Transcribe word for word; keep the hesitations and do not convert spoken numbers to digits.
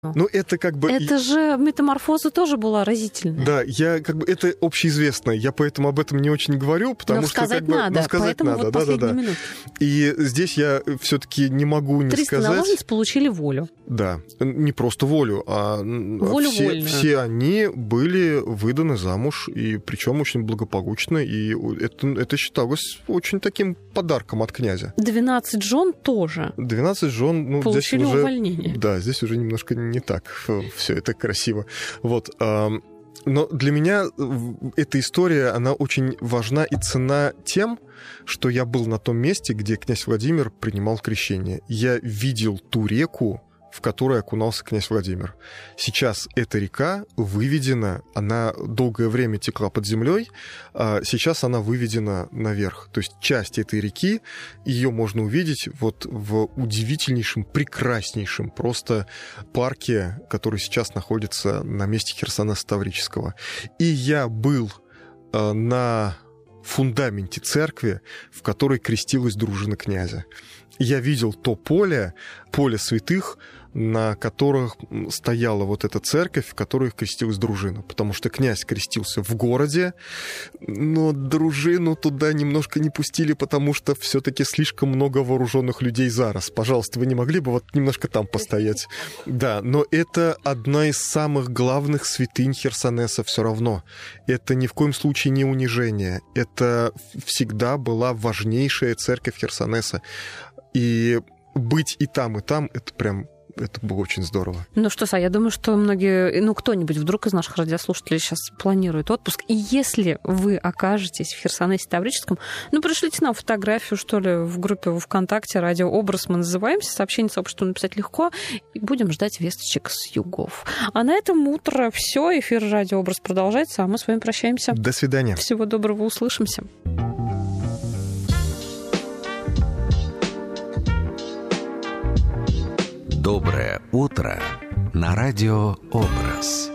Ну, это как бы... Это же метаморфоза тоже была разительная. Да, я как бы это общеизвестно, я поэтому об этом не очень говорю, потому но что сказать как бы, надо, ну, сказать поэтому надо, вот да, да, да. минуты. И здесь я все-таки не могу не триста сказать. наложниц получили волю. Да, не просто волю, а волю все, вольную. все они были выданы замуж, и причем очень благополучно, и это, это считалось очень таким подарком от князя. двенадцать жен тоже. двенадцать жен, ну, получили здесь уже, увольнение. Да, здесь уже немножко не так все это красиво. Вот. Но для меня эта история, она очень важна и ценна тем, что я был на том месте, где князь Владимир принимал крещение. Я видел ту реку, в которой окунался князь Владимир. Сейчас эта река выведена, она долгое время текла под землей, а сейчас она выведена наверх. То есть часть этой реки, ее можно увидеть вот в удивительнейшем, прекраснейшем просто парке, который сейчас находится на месте Херсонеса Таврического. И я был на фундаменте церкви, в которой крестилась дружина князя. Я видел то поле, поле святых, на которых стояла вот эта церковь, в которой крестилась дружина. Потому что князь крестился в городе, но дружину туда немножко не пустили, потому что все-таки слишком много вооруженных людей зараз. Пожалуйста, вы не могли бы вот немножко там постоять? Да, но это одна из самых главных святынь Херсонеса все равно. Это ни в коем случае не унижение. Это всегда была важнейшая церковь Херсонеса. И быть и там, и там, это прям... Это было очень здорово. Ну что, Са, я думаю, что многие, ну кто-нибудь вдруг из наших радиослушателей сейчас планирует отпуск. И если вы окажетесь в Херсонесе Таврическом, ну пришлите нам фотографию, что ли, в группе во ВКонтакте «Радио Образ» мы называемся. Сообщение сообществу написать легко. И будем ждать весточек с югов. А на этом утро все. Эфир «Радио Образ» продолжается, а мы с вами прощаемся. До свидания. Всего доброго, услышимся. Доброе утро на Радио Образ.